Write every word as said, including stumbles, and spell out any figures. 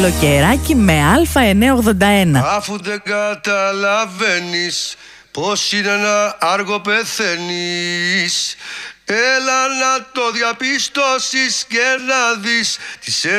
καλοκαιράκι με Α εννιακόσια ογδόντα ένα. Αφού δεν καταλαβαίνεις πως είναι ένα άργο πεθαίνεις, έλα να το διαπιστώσεις και να δεις τις